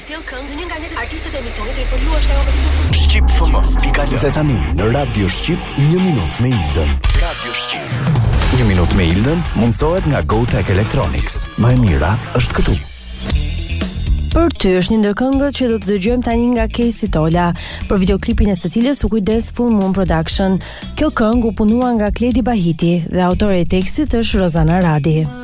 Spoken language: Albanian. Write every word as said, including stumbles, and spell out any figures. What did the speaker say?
sjell këngë një nga një artistët e emisionit e për ju është ajo më Shqip F M pika l. Dhe tani në Radio Shqip një minutë me Ildën. Radio Shqip. Një minutë me Ildën mundsohet nga GoTech Electronics. Më e mira është këtu. Për ty është një ndër këngët që do të dëgjojmë tani nga Casey Tola, për videoklipin e së cilës u kujdes Full Moon Production. Kjo këngë u punua nga Kledi Bahiti dhe autore e tekstit është Rozana Radi.